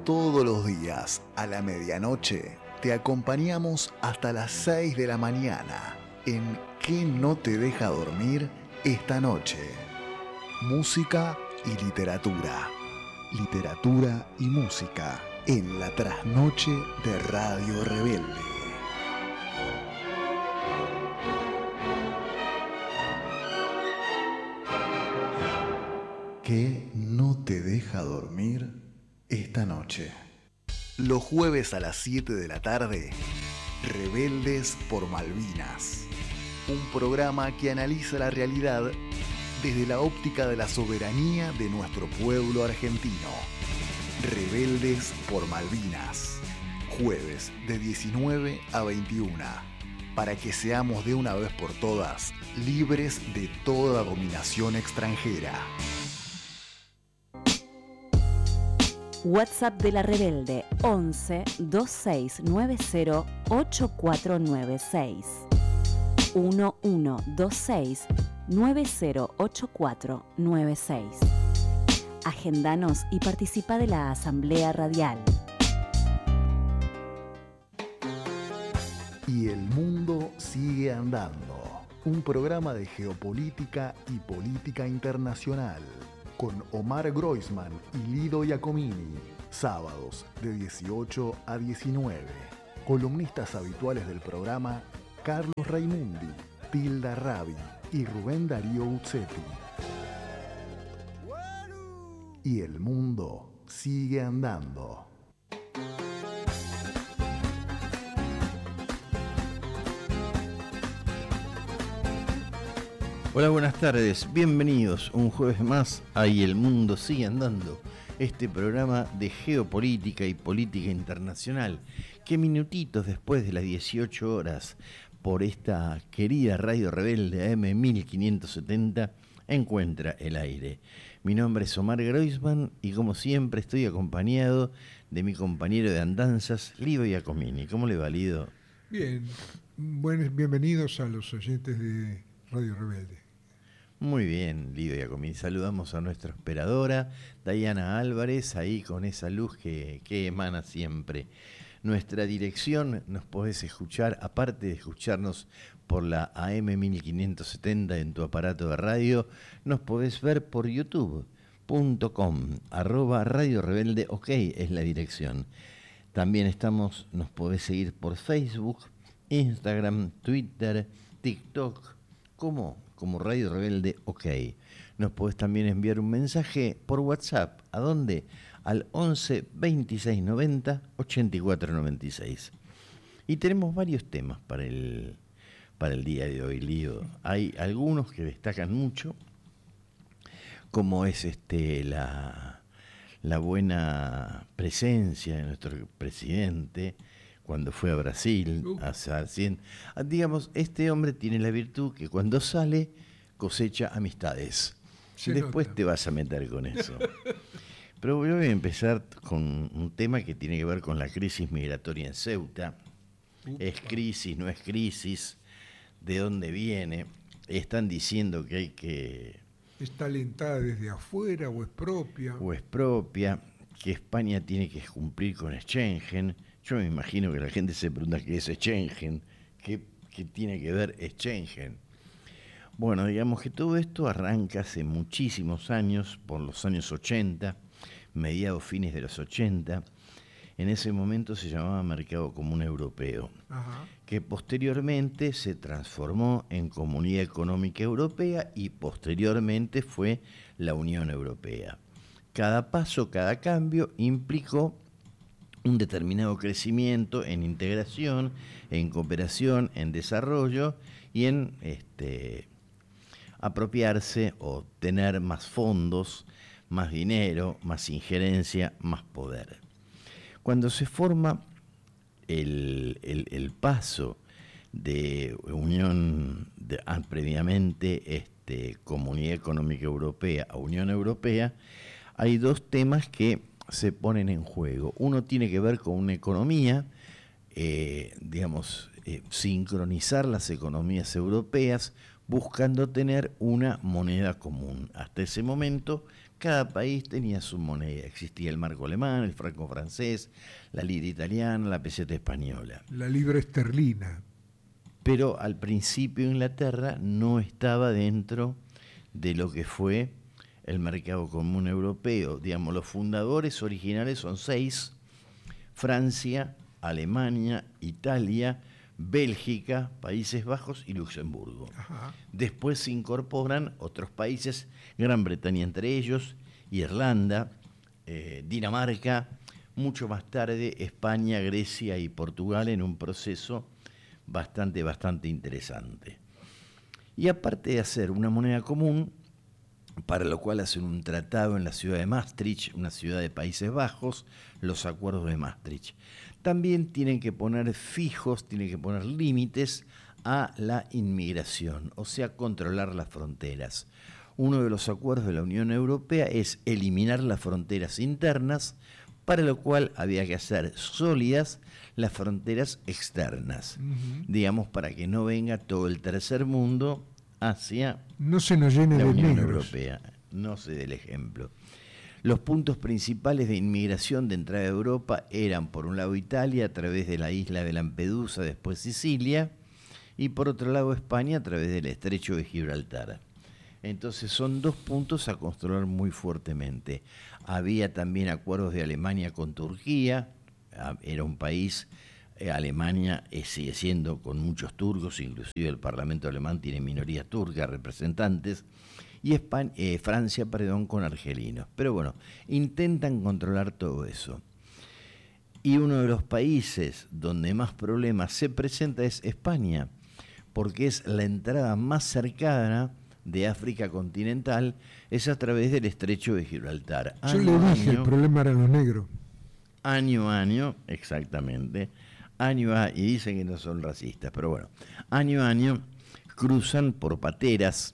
Todos los días, a la medianoche, te acompañamos hasta las 6 de la mañana en ¿Qué no te deja dormir esta noche? Música y literatura. Literatura y música en la trasnoche de Radio Rebelde. ¿Qué no te deja dormir esta noche? Los jueves a las 7 de la tarde, Rebeldes por Malvinas. Un programa que analiza la realidad desde la óptica de la soberanía de nuestro pueblo argentino. Rebeldes por Malvinas. Jueves de 19 a 21. Para que seamos de una vez por todas libres de toda dominación extranjera. WhatsApp de la Rebelde 11 2690 8496 1126 908496. Agendanos y participa de la Asamblea Radial. Y el mundo sigue andando. Un programa de geopolítica y política internacional. Con Omar Groisman y Lido Iacomini. Sábados de 18 a 19. Columnistas habituales del programa: Carlos Raimundi, Tilda Rabi y Rubén Darío Uzzetti. Y el mundo sigue andando. Hola, buenas tardes, bienvenidos un jueves más a Y el mundo sigue andando, este programa de geopolítica y política internacional que minutitos después de las 18 horas por esta querida Radio Rebelde AM 1570 encuentra el aire. Mi nombre es Omar Groisman y como siempre estoy acompañado de mi compañero de andanzas, Lido Iacomini. ¿Cómo le va, Lido? Bien, bienvenidos a los oyentes de Radio Rebelde. Muy bien, Lido Iacomini. Saludamos a nuestra operadora, Dayana Álvarez, ahí con esa luz que emana siempre. Nuestra dirección, nos podés escuchar, aparte de escucharnos por la AM 1570 en tu aparato de radio, nos podés ver por youtube.com, @Radio Rebelde, ok, es la dirección. También nos podés seguir por Facebook, Instagram, Twitter, TikTok, como Radio Rebelde, ok. Nos podés también enviar un mensaje por WhatsApp. ¿A dónde? Al 11 26 90 84 96. Y tenemos varios temas para el día de hoy, Lío. Hay algunos que destacan mucho, como es la buena presencia de nuestro presidente cuando fue a Brasil, digamos, este hombre tiene la virtud que cuando sale cosecha amistades. Después te vas a meter con eso. Pero voy a empezar con un tema que tiene que ver con la crisis migratoria en Ceuta. ¿Es crisis, no es crisis? ¿De dónde viene? Están diciendo que hay que... ¿Está alentada desde afuera o es propia? O es propia, que España tiene que cumplir con Schengen. Yo me imagino que la gente se pregunta qué es Schengen, qué tiene que ver Schengen. Bueno, digamos que todo esto arranca hace muchísimos años, por los años 80, mediados fines de los 80. En ese momento se llamaba Mercado Común Europeo, que posteriormente se transformó en Comunidad Económica Europea y posteriormente fue la Unión Europea. Cada paso, cada cambio implicó un determinado crecimiento en integración, en cooperación, en desarrollo y en apropiarse o tener más fondos, más dinero, más injerencia, más poder. Cuando se forma el paso de Unión, previamente Comunidad Económica Europea a Unión Europea, hay dos temas que se ponen en juego. Uno tiene que ver con una economía, sincronizar las economías europeas buscando tener una moneda común. Hasta ese momento Cada país tenía su moneda. Existía el marco alemán, el franco francés, la lira italiana, la peseta española. La libra esterlina. Pero al principio Inglaterra no estaba dentro de lo que fue el mercado común europeo. Digamos, los fundadores originales son 6: Francia, Alemania, Italia, Bélgica, Países Bajos y Luxemburgo. Ajá. Después se incorporan otros países, Gran Bretaña entre ellos, Irlanda, Dinamarca, mucho más tarde España, Grecia y Portugal, en un proceso bastante interesante. Y aparte de hacer una moneda común, para lo cual hacen un tratado en la ciudad de Maastricht, una ciudad de Países Bajos, los acuerdos de Maastricht. También tienen que poner fijos, tienen que poner límites a la inmigración, o sea, controlar las fronteras. Uno de los acuerdos de la Unión Europea es eliminar las fronteras internas, para lo cual había que hacer sólidas las fronteras externas, digamos, para que no venga todo el tercer mundo hacia no se nos llene la de Unión negros. Europea. No se dé el ejemplo. Los puntos principales de inmigración de entrada a Europa eran, por un lado, Italia, a través de la isla de Lampedusa, después Sicilia, y por otro lado España, a través del estrecho de Gibraltar. Entonces son 2 puntos a controlar muy fuertemente. Había también acuerdos de Alemania con Turquía, era un país, Alemania sigue siendo con muchos turcos, inclusive el Parlamento alemán tiene minorías turcas, representantes, y Francia, con argelinos. Pero bueno, intentan controlar todo eso. Y uno de los países donde más problemas se presenta es España, porque es la entrada más cercana de África continental, es a través del estrecho de Gibraltar. Yo le dije, el problema eran los negros. Año a año, exactamente, y dicen que no son racistas, pero bueno, año a año cruzan por pateras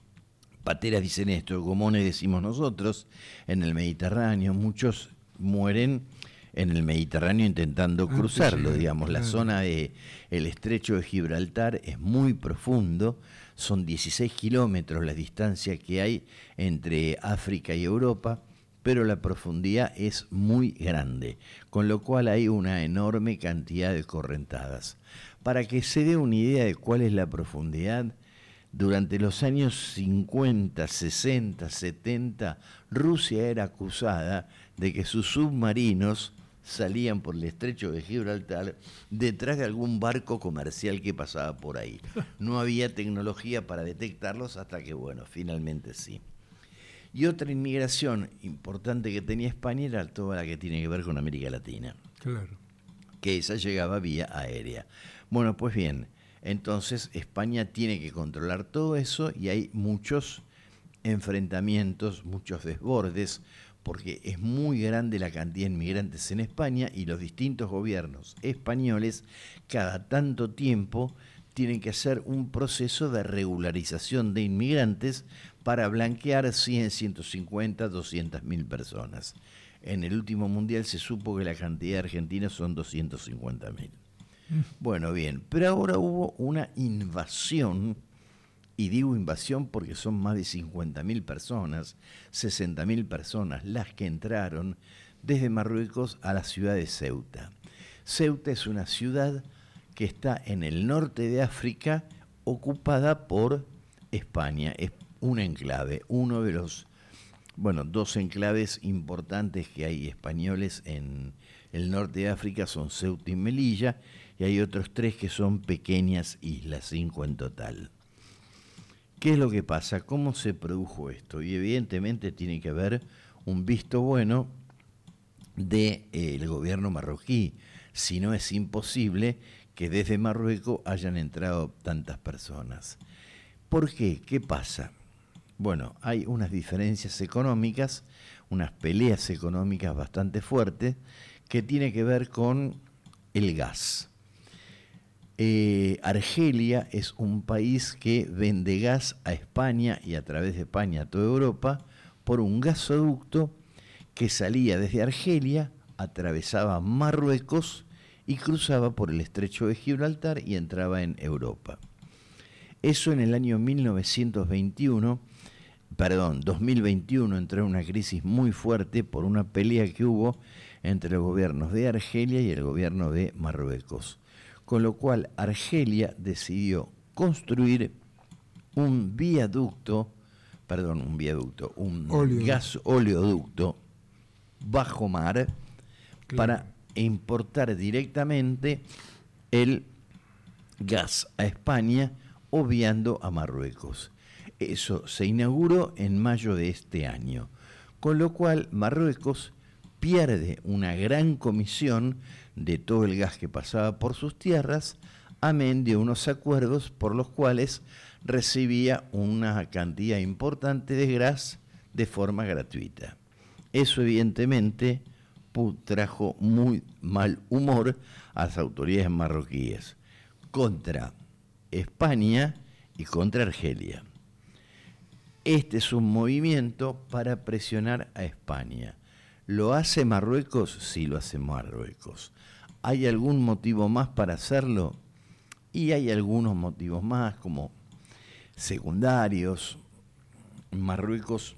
dicen esto, gomones decimos nosotros, en el Mediterráneo. Muchos mueren en el Mediterráneo intentando cruzarlo, digamos. La zona de el estrecho de Gibraltar es muy profundo, son 16 kilómetros la distancia que hay entre África y Europa, pero la profundidad es muy grande, con lo cual hay una enorme cantidad de correntadas. Para que se dé una idea de cuál es la profundidad, durante los años 50, 60, 70, Rusia era acusada de que sus submarinos salían por el estrecho de Gibraltar detrás de algún barco comercial que pasaba por ahí. No había tecnología para detectarlos hasta que, bueno, finalmente sí. Y otra inmigración importante que tenía España era toda la que tiene que ver con América Latina. Claro. Que esa llegaba vía aérea. Bueno, pues bien, entonces España tiene que controlar todo eso y hay muchos enfrentamientos, muchos desbordes, porque es muy grande la cantidad de inmigrantes en España y los distintos gobiernos españoles cada tanto tiempo tienen que hacer un proceso de regularización de inmigrantes para blanquear 100, 150, 200.000 personas. En el último mundial se supo que la cantidad de argentinos son 250.000. Bueno, bien, pero ahora hubo una invasión, y digo invasión porque son más de 50.000 personas, 60.000 personas las que entraron desde Marruecos a la ciudad de Ceuta. Ceuta es una ciudad que está en el norte de África, ocupada por España. Es un enclave, uno de los, 2 enclaves importantes que hay españoles en el norte de África son Ceuta y Melilla, y hay otros 3 que son pequeñas islas, 5 en total. ¿Qué es lo que pasa? ¿Cómo se produjo esto? Y evidentemente tiene que haber un visto bueno del gobierno marroquí, si no es imposible que desde Marruecos hayan entrado tantas personas. ¿Por qué? ¿Qué pasa? Bueno, hay unas diferencias económicas, unas peleas económicas bastante fuertes, que tiene que ver con el gas. Argelia es un país que vende gas a España y a través de España a toda Europa por un gasoducto que salía desde Argelia, atravesaba Marruecos y cruzaba por el estrecho de Gibraltar y entraba en Europa. Eso en el año 1921 2021 entró en una crisis muy fuerte por una pelea que hubo entre los gobiernos de Argelia y el gobierno de Marruecos, con lo cual Argelia decidió construir un oleoducto bajo mar, claro, para importar directamente el gas a España, obviando a Marruecos. Eso se inauguró en mayo de este año, con lo cual Marruecos pierde una gran comisión de todo el gas que pasaba por sus tierras, amén de unos acuerdos por los cuales recibía una cantidad importante de gas de forma gratuita. Eso evidentemente trajo muy mal humor a las autoridades marroquíes contra España y contra Argelia. Este es un movimiento para presionar a España. ¿Lo hace Marruecos? Sí, lo hace Marruecos. ¿Hay algún motivo más para hacerlo? Y hay algunos motivos más, como secundarios. Marruecos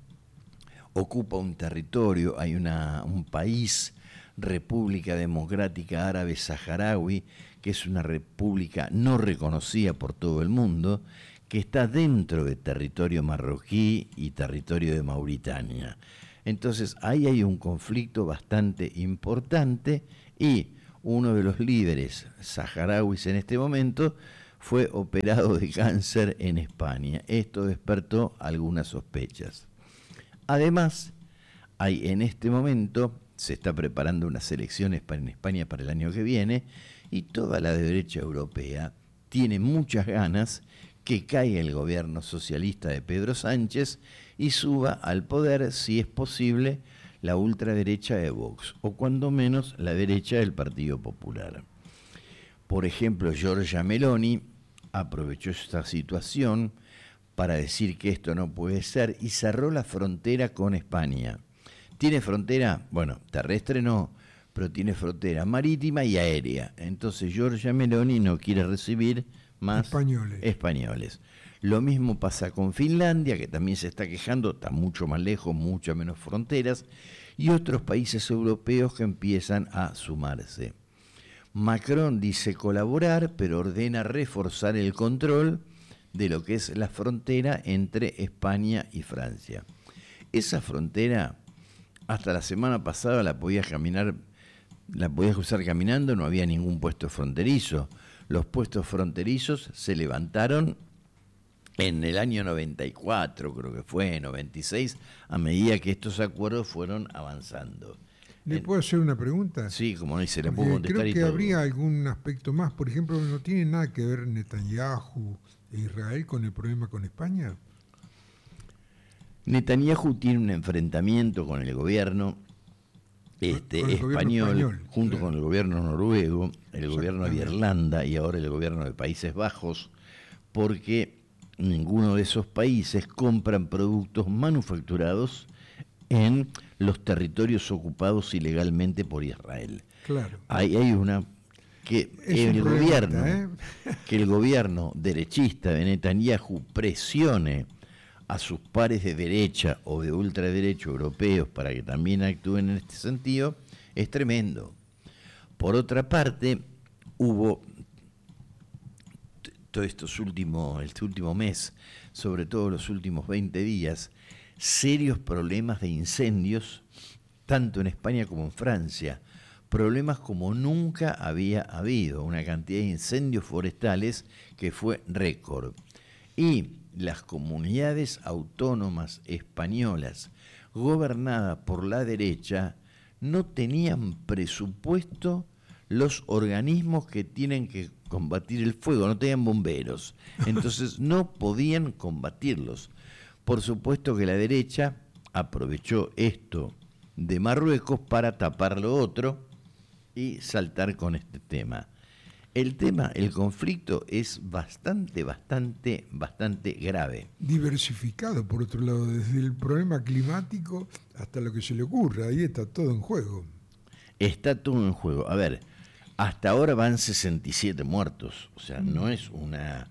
ocupa un territorio, hay un país, República Democrática Árabe Saharaui, que es una república no reconocida por todo el mundo, que está dentro de territorio marroquí y territorio de Mauritania. Entonces ahí hay un conflicto bastante importante y uno de los líderes saharauis en este momento fue operado de cáncer en España. Esto despertó algunas sospechas. Además, en este momento se está preparando unas elecciones en España para el año que viene y toda la derecha europea tiene muchas ganas que caiga el gobierno socialista de Pedro Sánchez y suba al poder, si es posible, la ultraderecha de Vox, o cuando menos la derecha del Partido Popular. Por ejemplo, Giorgia Meloni aprovechó esta situación para decir que esto no puede ser y cerró la frontera con España. ¿Tiene frontera? Bueno, terrestre no, pero tiene frontera marítima y aérea. Entonces Giorgia Meloni no quiere recibir más españoles. Lo mismo pasa con Finlandia, que también se está quejando, está mucho más lejos, mucho menos fronteras, y otros países europeos que empiezan a sumarse. Macron dice colaborar, pero ordena reforzar el control de lo que es la frontera entre España y Francia. Esa frontera, hasta la semana pasada la podías cruzar caminando, no había ningún puesto fronterizo. Los puestos fronterizos se levantaron en el año 94, creo que fue, 96, a medida que estos acuerdos fueron avanzando. ¿Le puedo hacer una pregunta? Sí, como dice, le puedo contestar. Creo que habría algún aspecto más. Por ejemplo, ¿no tiene nada que ver Netanyahu e Israel con el problema con España? Netanyahu tiene un enfrentamiento con el gobierno español, junto con el gobierno noruego, el gobierno de Irlanda y ahora el gobierno de Países Bajos, porque ninguno de esos países compran productos manufacturados en los territorios ocupados ilegalmente por Israel. Claro. Hay una que el gobierno derechista de Netanyahu presione a sus pares de derecha o de ultraderecha europeos para que también actúen en este sentido, es tremendo. Por otra parte, hubo este último mes, sobre todo los últimos 20 días, serios problemas de incendios, tanto en España como en Francia, problemas como nunca había habido, una cantidad de incendios forestales que fue récord. Y las comunidades autónomas españolas gobernadas por la derecha no tenían presupuesto los organismos que tienen que combatir el fuego, no tenían bomberos, entonces no podían combatirlos. Por supuesto que la derecha aprovechó esto de Marruecos para tapar lo otro y saltar con este tema. El conflicto es bastante grave. Diversificado, por otro lado, desde el problema climático hasta lo que se le ocurra, ahí está todo en juego. Está todo en juego. A ver, hasta ahora van 67 muertos, o sea, no es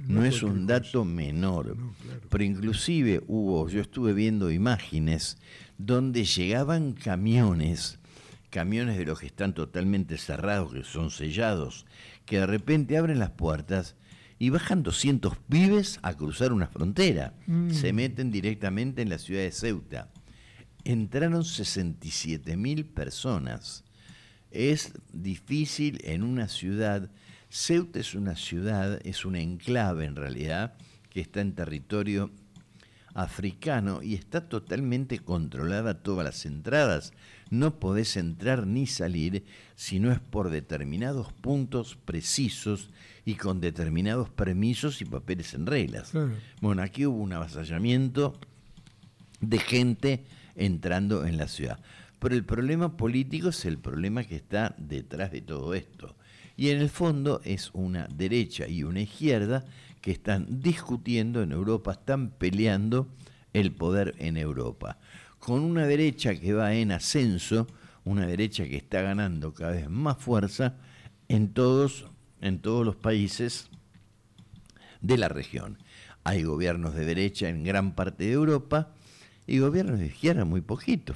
No es un dato menor. No, claro. Pero inclusive yo estuve viendo imágenes donde llegaban camiones de los que están totalmente cerrados, que son sellados, que de repente abren las puertas y bajan 200 pibes a cruzar una frontera. Se meten directamente en la ciudad de Ceuta. Entraron 67.000 personas. Es difícil en una ciudad. Ceuta es una ciudad, es un enclave en realidad, que está en territorio africano y está totalmente controlada todas las entradas. No podés entrar ni salir si no es por determinados puntos precisos y con determinados permisos y papeles en reglas. Claro. Bueno, aquí hubo un avasallamiento de gente entrando en la ciudad. Pero el problema político es el problema que está detrás de todo esto. Y en el fondo es una derecha y una izquierda que están discutiendo en Europa, están peleando el poder en Europa. Con una derecha que va en ascenso, una derecha que está ganando cada vez más fuerza en todos los países de la región. Hay gobiernos de derecha en gran parte de Europa y gobiernos de izquierda muy poquitos.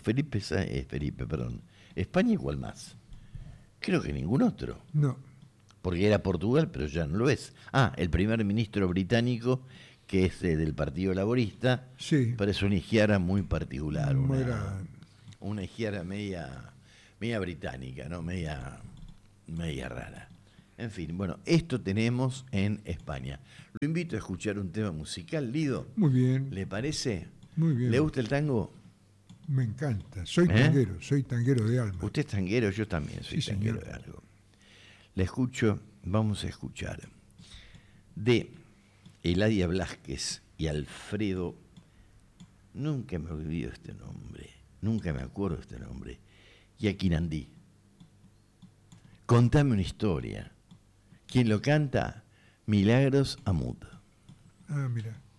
España igual más. Creo que ningún otro. No. Porque era Portugal, pero ya no lo es. El primer ministro británico, que es del Partido Laborista, Sí. pero es una izquierda muy particular, No era- una izquierda media británica, ¿no? media rara. En fin, bueno, esto tenemos en España. Lo invito a escuchar un tema musical, Lido. Muy bien. ¿Le parece? Muy bien. ¿Le gusta el tango? Me encanta. Soy tanguero de alma. Usted es tanguero, yo también soy Sí, tanguero señor. de algo. Vamos a escuchar de Eladia Blasquez y Alfredo, nunca me olvido este nombre, nunca me acuerdo este nombre, y Aquinandí. Contame una historia. ¿Quién lo canta? Milagros Amud. Mira.